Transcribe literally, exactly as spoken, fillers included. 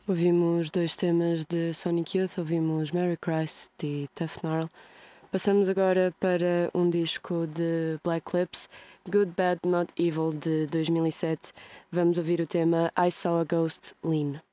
Ouvimos dois temas de Sonic Youth, ouvimos Mary Christ e Tough Gnarl. Passamos agora para um disco de Black Lips, Good Bad Not Evil, de dois mil e sete. Vamos ouvir o tema I Saw a Ghost, Lean.